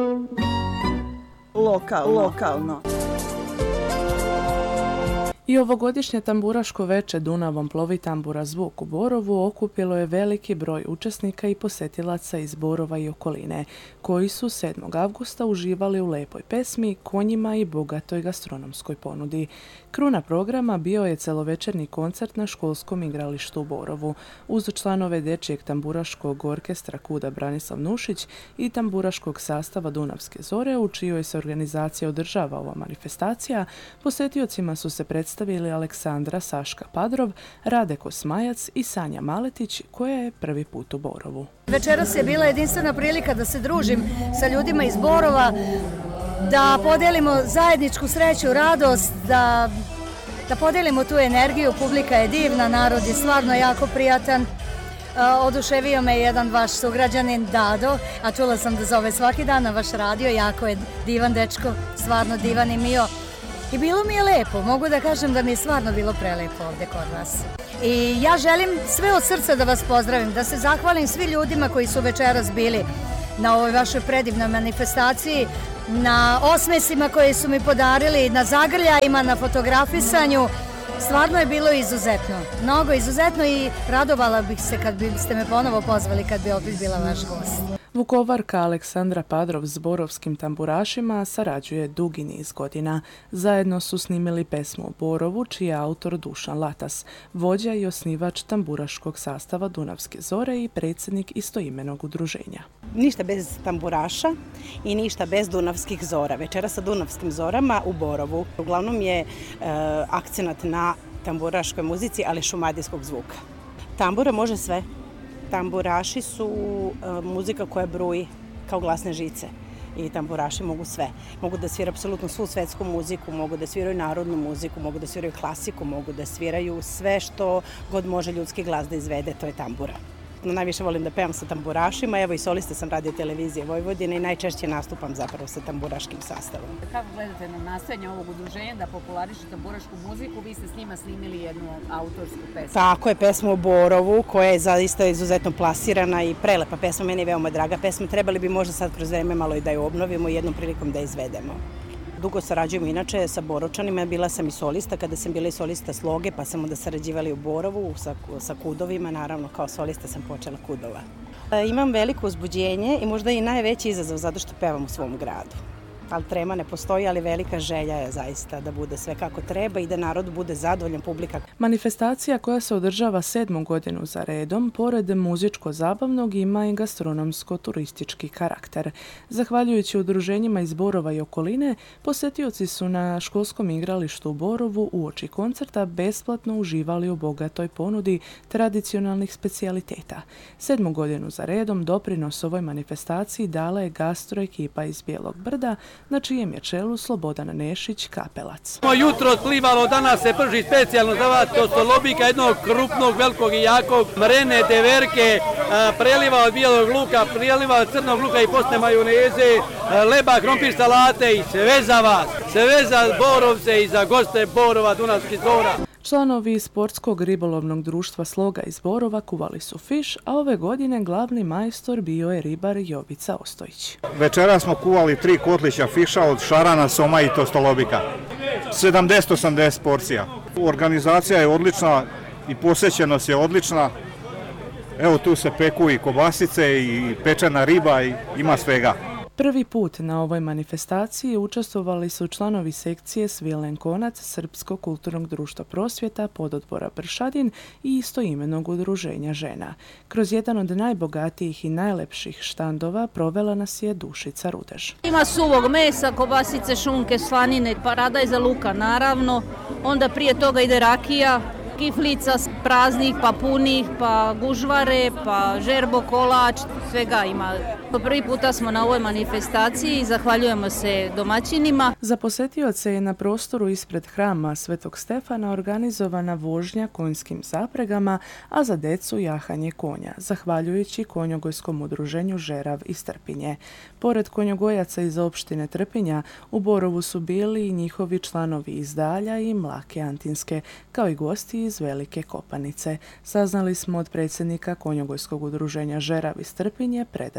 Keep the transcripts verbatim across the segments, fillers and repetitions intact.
Lokal, lokalno. I ovogodišnje tamburaško veče Dunavom plovi tambura Zvuk u Borovu okupilo je veliki broj učesnika i posjetilaca iz Borova i okoline, koji su sedmog avgusta uživali u lepoj pesmi, konjima i bogatoj gastronomskoj ponudi. Kruna programa bio je celovečerni koncert na školskom igralištu u Borovu, uz članove dečijeg tamburaškog orkestra Kuda Branislav Nušić i tamburaškog sastava Dunavske zore, u čijoj se organizaciji održava ova manifestacija. Posjetiocima su se predstavili Aleksandra Saška Padrov, Rade Kosmajac i Sanja Maletić, koja je prvi put u Borovu. Večeras je bila jedinstvena prilika da se družim sa ljudima iz Borova, da podelimo zajedničku sreću, radost, da, da podelimo tu energiju. Publika je divna, narod je stvarno jako prijatan. Oduševio me jedan vaš sugrađanin Dado, a čula sam da zove svaki dan na vaš radio, jako je divan dečko, stvarno divan i mio. I bilo mi je lepo, mogu da kažem da mi je stvarno bilo prelepo ovde kod vas. I ja želim sve od srca da vas pozdravim, da se zahvalim svi ljudima koji su večeras bili na ovoj vašoj predivnoj manifestaciji, na osmesima koje su mi podarili, na zagrljajima, na fotografisanju. Stvarno je bilo izuzetno, mnogo izuzetno i radovala bih se kad biste me ponovo pozvali, kad bi opet bila vaš gost. Vukovarka Aleksandra Padrov s borovskim tamburašima sarađuje dugi niz godina. Zajedno su snimili pesmu o Borovu, čiji je autor Dušan Latas, vođa i osnivač tamburaškog sastava Dunavske zore i predsjednik istoimenog udruženja. Ništa bez tamburaša i ništa bez Dunavskih zora. Večera sa Dunavskim zorama u Borovu. Uglavnom je e, akcenat na tamburaškoj muzici, ali šumadijskog zvuka. Tambura može sve. Tamburaši su e, muzika koja bruji kao glasne žice i tamburaši mogu sve. Mogu da sviraju apsolutno svu svetsku muziku, mogu da sviraju narodnu muziku, mogu da sviraju klasiku, mogu da sviraju sve što god može ljudski glas da izvede, to je tambura. Najviše volim da pevam sa tamburašima, evo i solista sam Radio Televizije Vojvodine i najčešće nastupam zapravo sa tamburaškim sastavom. Kako gledate na nastojanje ovog udruženja da populariše tamburašku muziku? Vi ste s njima snimili jednu autorsku pesmu. Tako je, pesmu o Borovu, koja je zaista izuzetno plasirana i prelepa pesma, meni je veoma draga pesma. Trebali bi možda sad kroz vreme malo i da je obnovimo i jednom prilikom da je izvedemo. Dugo sarađujemo inače sa Boročanima, bila sam i solista, kada sam bila i solista Sloge, pa sam onda sarađivali u Borovu sa, sa Kudovima, naravno kao solista sam počela Kudova. E, imam veliko uzbuđenje i možda i najveći izazov zato što pevam u svom gradu. Ali trema ne postoji, ali velika želja je zaista da bude sve kako treba i da narod bude zadovoljan, publika. Manifestacija koja se održava sedmu godinu za redom, pored muzičko-zabavnog, ima i gastronomsko-turistički karakter. Zahvaljujući udruženjima iz Borova i okoline, posjetioci su na školskom igralištu u Borovu uoči koncerta besplatno uživali u bogatoj ponudi tradicionalnih specijaliteta. Sedmu godinu za redom doprinos ovoj manifestaciji dala je gastro ekipa iz Bijelog Brda, na čijem je čelu Slobodan Nešić Kapelac. Jutro otplivalo, danas se prži specijalno za vas, to stolobika jednog krupnog, velikog i jakog, mrene, deverke, preliva od bijelog luka, preliva od crnog luka i posne majoneze, leba, krompir, salate i sve za vas, sve za Borovce i za goste Borova, Dunavskih zora. Članovi sportskog ribolovnog društva Sloga iz Borova kuvali su fiš, a ove godine glavni majstor bio je ribar Jovica Ostojić. Večera smo kuvali tri kotlića fiša od šarana, soma i tostolobika. sedamdeset do osamdeset porcija. Organizacija je odlična i posjećenost je odlična. Evo tu se peku i kobasice i pečena riba i ima svega. Prvi put na ovoj manifestaciji učestvovali su članovi sekcije Svilen Konac Srpskog kulturnog društva Prosvjeta, pododbora Bršadin i istoimenog udruženja žena. Kroz jedan od najbogatijih i najlepših štandova provela nas je Dušica Rudež. Ima suvog mesa, kobasice, šunke, slanine, paradajza za luka naravno, onda prije toga ide rakija, kiflica praznih, pa punih, pa gužvare, pa žerbo, kolač, svega ima. Prvi puta smo na ovoj manifestaciji i zahvaljujemo se domaćinima. Za posjetioce je na prostoru ispred hrama Svetog Stefana organizovana vožnja konjskim zapregama, a za decu jahanje konja, zahvaljujući konjogojskom udruženju Žerav iz Trpinje. Pored konjogojaca iz opštine Trpinja, u Borovu su bili i njihovi članovi iz Dalja i Mlake Antinske, kao i gosti iz Velike Kopanice. Saznali smo od predsjednika konjogojskog udruženja Žerav iz Trpinje, Predraga Mihajlovića.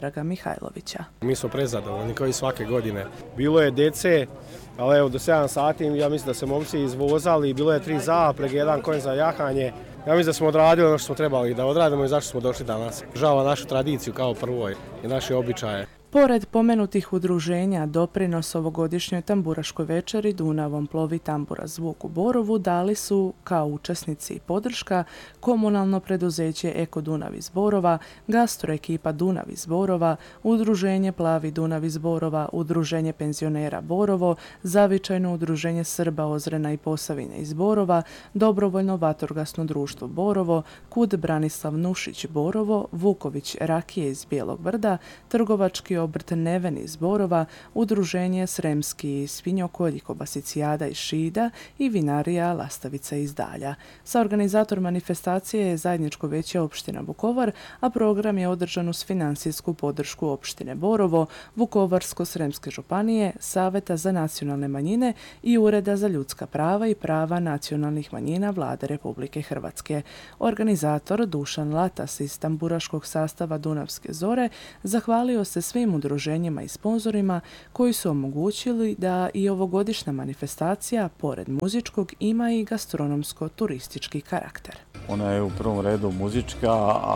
Mihajlovića. Mi smo prezadovoljni kao i svake godine. Bilo je dece, ali evo do sedam sati ja mislim da se momci izvozali, bilo je tri zaprege, jedan konj za jahanje. Ja mislim da smo odradili ono što smo trebali da odradimo i zašto smo došli danas. Žava našu tradiciju kao prvoj i naše običaje. Pored pomenutih udruženja, doprinos ovogodišnjoj tamburaškoj večeri Dunavom plovi tambura zvuk u Borovu dali su kao učesnici i podrška komunalno preduzeće Eko Dunav iz Borova, gastroekipa Dunav iz Borova, udruženje Plavi Dunav iz Borova, udruženje penzionera Borovo, zavičajno udruženje Srba Ozrena i Posavine iz Borova, dobrovoljno vatrogasno društvo Borovo, Kud Branislav Nušić Borovo, Vuković Rakije iz Bijelog Brda, trgovački obrt Neven iz Borova, udruženje Sremski svinjokolj i kobasicijada iz Šida i vinarija Lastavica iz Dalja. Sa organizator manifestacije je zajedničko veće opština Vukovar, a program je održan uz financijsku podršku opštine Borovo, Vukovarsko-sremske županije, Saveta za nacionalne manjine i Ureda za ljudska prava i prava nacionalnih manjina Vlade Republike Hrvatske. Organizator Dušan Latas iz tamburaškog sastava Dunavske zore zahvalio se svim udruženjima i sponzorima koji su omogućili da i ovogodišnja manifestacija, pored muzičkog, ima i gastronomsko-turistički karakter. Ona je u prvom redu muzička,